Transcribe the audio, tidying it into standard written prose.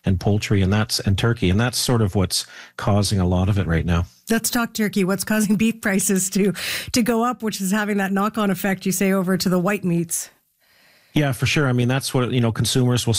and poultry, and turkey. And that's sort of what's causing a lot of it right now. Let's talk turkey. What's causing beef prices to go up, which is having that knock-on effect, you say, over to the white meats? Yeah, for sure. I mean, that's what, consumers will